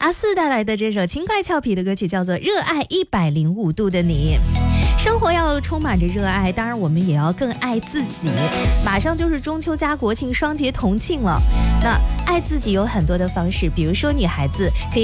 阿四带来的这首轻快俏皮的歌曲叫做《热爱105度的你》。生活要充满着热爱，当然我们也要更爱自己。马上就是中秋加国庆双节同庆了，那爱自己有很多的方式，比如说女孩子可以